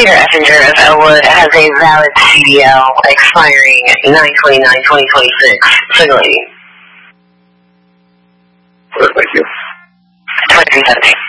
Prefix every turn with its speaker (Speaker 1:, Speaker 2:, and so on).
Speaker 1: Peter Effinger of Elwood has a valid CDL expiring 9/29/2026. Signal 80.
Speaker 2: Thank you.
Speaker 1: 2317.